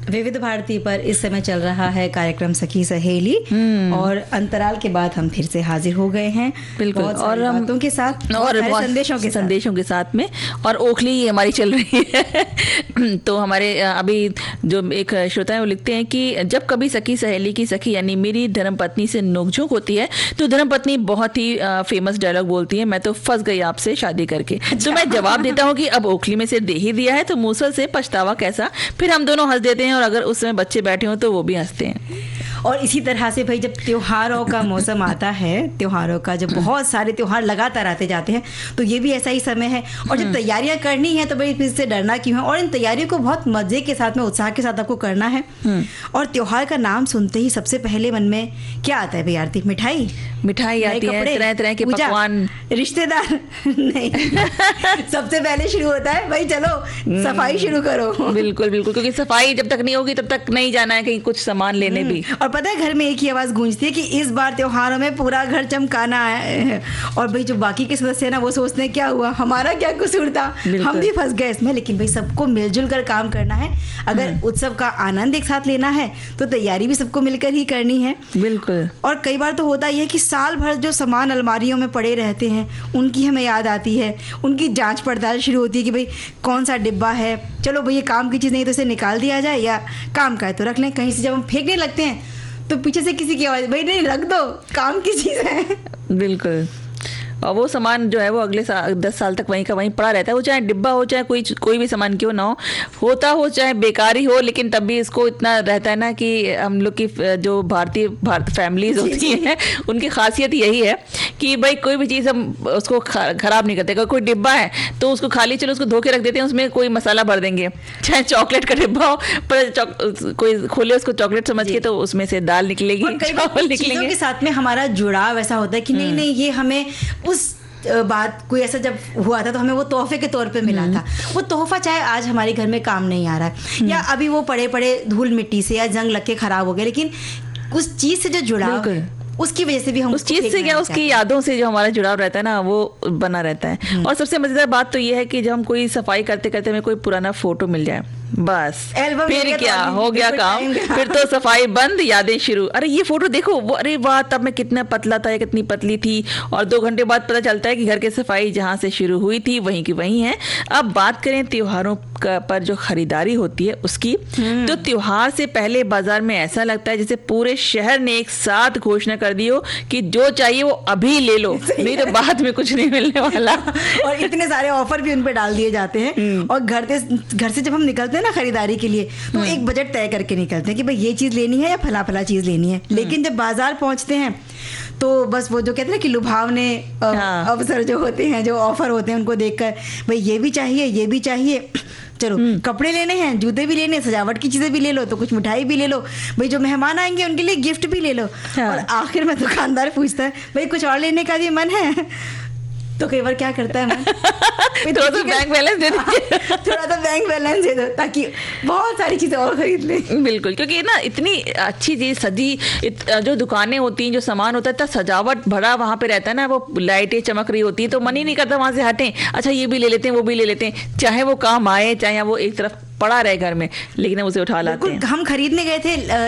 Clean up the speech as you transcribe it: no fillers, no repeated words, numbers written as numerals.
विविध भारती पर इस समय चल रहा है कार्यक्रम सखी सहेली और अंतराल के बाद हम फिर से हाजिर हो गए हैं। बिल्कुल, और हम बातों के साथ और संदेशों के साथ में, और ओखली हमारी चल रही है। तो हमारे अभी जो एक श्रोता है वो लिखते हैं कि जब कभी सखी सहेली की सखी यानी मेरी धर्मपत्नी से नोकझोंक होती है तो धर्मपत्नी बहुत ही फेमस डायलॉग बोलती है, मैं तो फंस गई आपसे शादी करके। तो मैं जवाब देता हूँ कि अब ओखली में से दे ही दिया है तो मूसल से पछतावा कैसा। फिर हम दोनों हंस देते हैं और अगर उस समय बच्चे बैठे हो तो वो भी हंसते हैं। और इसी तरह से भाई जब त्योहारों का मौसम आता है, त्योहारों का जब बहुत सारे त्योहार लगातार आते जाते हैं तो ये भी ऐसा ही समय है। और जब तैयारियां करनी है तो भाई इससे डरना क्यों है, और इन तैयारियों को बहुत मजे के साथ में, उत्साह के साथ आपको करना है। और त्योहार का नाम सुनते ही सबसे पहले मन में क्या आता है भाई आरती? मिठाई आती है, तरह तरह के पकवान, रिश्तेदार नहीं। सबसे पहले शुरू होता है भाई चलो सफाई शुरू करो। बिल्कुल बिल्कुल, क्योंकि सफाई जब तक नहीं होगी तब तक नहीं जाना है कहीं कुछ सामान लेने भी। और पता है घर में एक ही आवाज गूंजती है कि इस बार त्योहारों में पूरा घर चमकाना है। और भाई जो बाकी के सदस्य है ना वो सोचते हैं क्या हुआ, हमारा क्या कसूर था, हम भी फंस गए इसमें। लेकिन भाई सबको मिलजुल कर काम करना है। अगर उत्सव का आनंद एक साथ लेना है तो तैयारी भी सबको मिलकर ही करनी है। बिल्कुल। और कई बार तो होता ही है कि साल भर जो सामान अलमारियों में पड़े रहते हैं उनकी हमें याद आती है, उनकी जांच पड़ताल शुरू होती है कि भाई कौन सा डिब्बा है, चलो भाई ये काम की चीज़ नहीं तो इसे निकाल दिया जाए, या काम का है तो रख लें। कहीं से जब हम फेंकने लगते हैं तो पीछे से किसी की आवाज़, भाई नहीं रख दो, काम की चीज़ है। बिल्कुल। और वो सामान जो है वो अगले 10 साल तक वहीं का वहीं पड़ा रहता है। वो चाहे डिब्बा हो, चाहे कोई भी सामान क्यों ना होता हो, चाहे बेकारी हो, लेकिन तब भी इसको इतना रहता है ना कि हम लोग की जो भारत फैमिलीज होती हैं उनकी खासियत यही है कि भाई कोई भी चीज़ हम उसको खराब नहीं करते। अगर कोई डिब्बा है तो उसको खाली चलो उसको धो के रख देते हैं, उसमें कोई मसाला भर देंगे। चाहे चॉकलेट का डिब्बा हो पर कोई खोले उसको चॉकलेट समझ के तो उसमें से दाल निकलेगी, चावल निकलेंगे। के साथ में हमारा जुड़ाव ऐसा होता है कि नहीं ये हमें उस बात कोई ऐसा जब हुआ था तो हमें वो तोहफे के तौर पे मिला था। वो तोहफा चाहे आज हमारे घर में काम नहीं आ रहा है या अभी वो पड़े पड़े धूल मिट्टी से या जंग लग के खराब हो गए, लेकिन उस चीज से जो जुड़ाव उसकी वजह से भी हम उस चीज से क्या उसकी यादों से जो हमारा जुड़ाव रहता है ना वो बना रहता है। और सबसे मजेदार बात तो ये है कि जब हम कोई सफाई करते करते हमें कोई पुराना फोटो मिल जाए, बस फिर क्या हो गया काम, फिर तो सफाई बंद, यादें शुरू। अरे ये फोटो देखो, वो अरे वाह तब मैं कितना पतला था या कितनी पतली थी। और 2 घंटे बाद पता चलता है कि घर की सफाई जहाँ से शुरू हुई थी वहीं की वहीं है। अब बात करें त्योहारों पर जो खरीदारी होती है उसकी, तो त्योहार से पहले बाजार में ऐसा लगता है जैसे पूरे शहर ने एक साथ घोषणा कर दी हो कि जो चाहिए वो अभी ले लो, नहीं तो बाद में कुछ नहीं मिलने वाला। और इतने सारे ऑफर भी उन पे डाल दिए जाते हैं। और घर से जब हम निकलते हैं ना खरीदारी के लिए तो एक बजट तय करके निकलते हैं कि भाई ये चीज लेनी है या फला चीज लेनी है। लेकिन जब बाजार पहुंचते हैं तो बस वो जो कहते हैं कि लुभावने अवसर जो होते हैं, जो ऑफर होते हैं, उनको देखकर भाई ये भी चाहिए, चलो कपड़े लेने हैं, जूते भी लेने, सजावट की चीजें भी ले लो, तो कुछ मिठाई भी ले लो, भाई जो मेहमान आएंगे उनके लिए गिफ्ट भी ले लो। और आखिर में दुकानदार पूछता है भाई कुछ और लेने का भी मन है? तो कई बार क्या करता है मन थोड़ा सा बैंक बैलेंस दे दीजिए, थोड़ा सा बैंक बैलेंस दे दो ताकि बहुत सारी चीजें और खरीद ले। बिल्कुल, क्योंकि ना इतनी अच्छी चीज सजी जो दुकानें होती हैं, जो सामान होता है, इतना सजावट भरा वहां पे रहता है ना, वो लाइटें चमक रही होती है तो मन ही नहीं करता वहां से हटें, अच्छा ये भी ले लेते हैं वो भी ले लेते हैं, चाहे वो काम आए चाहे वो एक तरफ पड़ा रहे घर में, लेकिन हम उसे उठा लाते हैं। हम खरीदने गए थे